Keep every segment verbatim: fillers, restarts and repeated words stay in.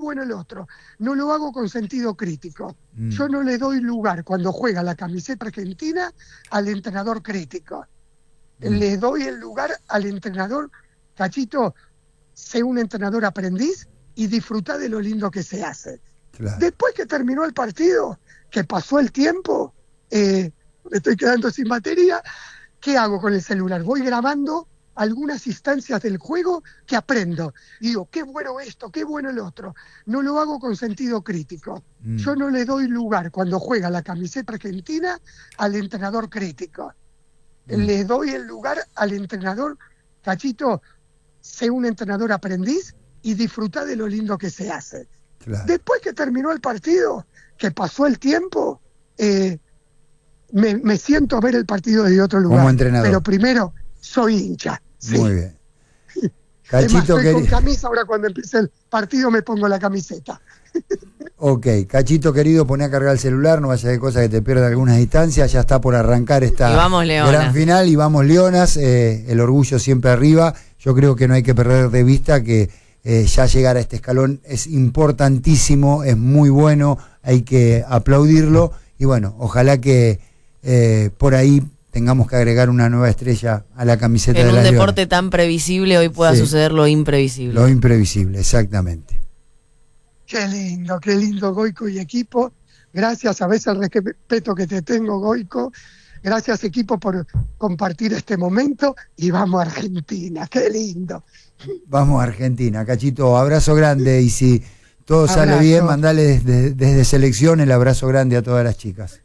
bueno el otro. No lo hago con sentido crítico. Mm. Yo no le doy lugar cuando juega la camiseta argentina al entrenador crítico. Mm. Le doy el lugar al entrenador, Cachito, sé un entrenador aprendiz y disfruta de lo lindo que se hace. Claro. Después que terminó el partido, que pasó el tiempo, eh, me estoy quedando sin batería, ¿qué hago con el celular? Voy grabando algunas instancias del juego que aprendo. Digo, qué bueno esto, qué bueno el otro. No lo hago con sentido crítico. Mm. Yo no le doy lugar cuando juega la camiseta argentina al entrenador crítico. Mm. Le doy el lugar al entrenador, Cachito, sé un entrenador aprendiz y disfruta de lo lindo que se hace. Claro. Después que terminó el partido, que pasó el tiempo, eh, me, me siento a ver el partido de otro lugar. Como entrenador. Pero primero, soy hincha. Sí. Muy bien. Cachito, es más, estoy querido. Con camisa, ahora cuando empiece el partido me pongo la camiseta. Ok, Cachito querido, poné a cargar el celular, no vaya de cosas que te pierda algunas distancias, ya está por arrancar esta vamos, gran final y vamos Leonas, eh, el orgullo siempre arriba. Yo creo que no hay que perder de vista que eh, ya llegar a este escalón es importantísimo, es muy bueno, hay que aplaudirlo y bueno, ojalá que eh, por ahí tengamos que agregar una nueva estrella a la camiseta de la En un Leonas. deporte tan previsible hoy pueda sí, suceder lo imprevisible. Lo imprevisible, exactamente. Qué lindo, qué lindo, Goico y equipo. Gracias, a veces el respeto que te tengo, Goico. Gracias, equipo, por compartir este momento. Y vamos a Argentina, qué lindo. Vamos a Argentina, Cachito, abrazo grande. Y si todo abrazo. Sale bien, mandale desde, desde selección el abrazo grande a todas las chicas.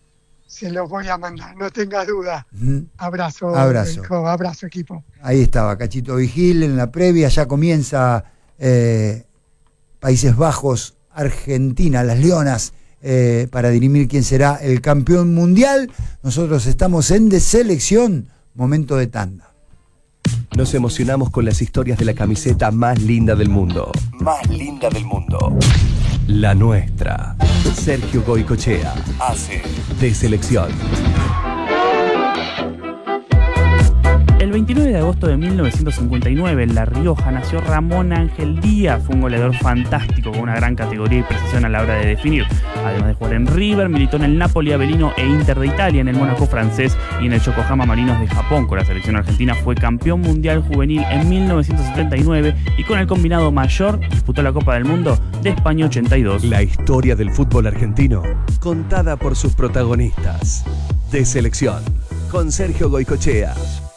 Se los voy a mandar, no tengas duda. Mm. Abrazo, abrazo. Goico, abrazo, equipo. Ahí estaba, Cachito Vigil en la previa. Ya comienza... Eh, Países Bajos, Argentina, las Leonas, eh, para dirimir quién será el campeón mundial. Nosotros estamos en Deselección, momento de tanda. Nos emocionamos con las historias de la camiseta más linda del mundo. Más linda del mundo. La nuestra. Sergio Goicoechea hace Deselección. El veintinueve de agosto de mil novecientos cincuenta y nueve en La Rioja nació Ramón Ángel Díaz, fue un goleador fantástico con una gran categoría y precisión a la hora de definir. Además de jugar en River, militó en el Napoli, Avellino e Inter de Italia, en el Mónaco francés y en el Yokohama Marinos de Japón. Con la selección argentina fue campeón mundial juvenil en mil novecientos setenta y nueve y con el combinado mayor disputó la Copa del Mundo de España ochenta y dos. La historia del fútbol argentino contada por sus protagonistas. Deselección con Sergio Goicoechea.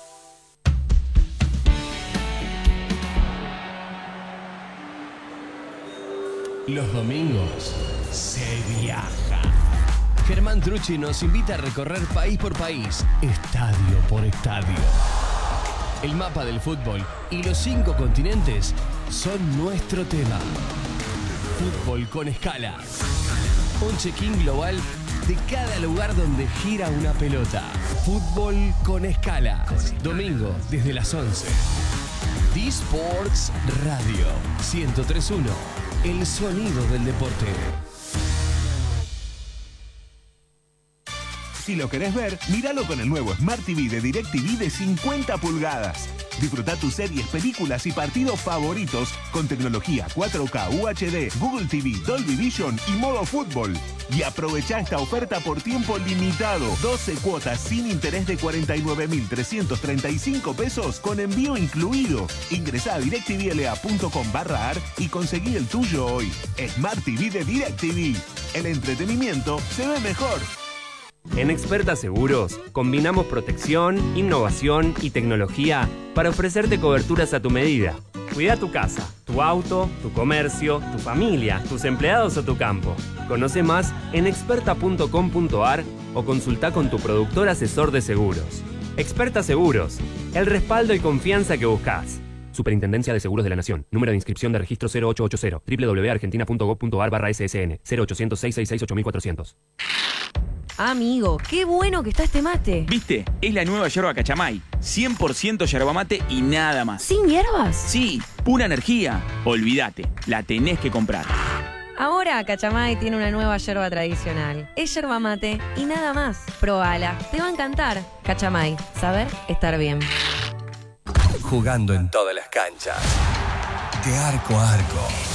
Los domingos se viaja. Germán Trucci nos invita a recorrer país por país, estadio por estadio. El mapa del fútbol y los cinco continentes son nuestro tema. Fútbol con escala. Un check-in global de cada lugar donde gira una pelota. Fútbol con escala. Domingo desde las once. D-Sports Radio ciento tres punto uno. El sonido del deporte. Si lo querés ver, míralo con el nuevo Smart T V de DirecTV de cincuenta pulgadas. Disfruta tus series, películas y partidos favoritos con tecnología cuatro K, U H D, Google T V, Dolby Vision y modo fútbol. Y aprovecha esta oferta por tiempo limitado. doce cuotas sin interés de cuarenta y nueve mil trescientos treinta y cinco pesos con envío incluido. Ingresá a directvla.com barra ar y conseguí el tuyo hoy. Smart T V de DirecTV. El entretenimiento se ve mejor. En Experta Seguros, combinamos protección, innovación y tecnología para ofrecerte coberturas a tu medida. Cuida tu casa, tu auto, tu comercio, tu familia, tus empleados o tu campo. Conoce más en experta punto com punto ar o consulta con tu productor asesor de seguros. Experta Seguros, el respaldo y confianza que buscas. Superintendencia de Seguros de la Nación. Número de inscripción de registro cero ocho ochenta. doble u doble u doble u punto argentina punto gov punto ar barra ese ese ene. cero ochocientos, seiscientos sesenta y seis, ocho mil cuatrocientos. Amigo, qué bueno que está este mate. ¿Viste? Es la nueva yerba Cachamay. cien por ciento yerba mate y nada más. ¿Sin hierbas? Sí, pura energía. Olvídate, la tenés que comprar. Ahora Cachamay tiene una nueva yerba tradicional. Es yerba mate y nada más. Probala, te va a encantar. Cachamay, saber estar bien. Jugando en todas las canchas. De arco a arco.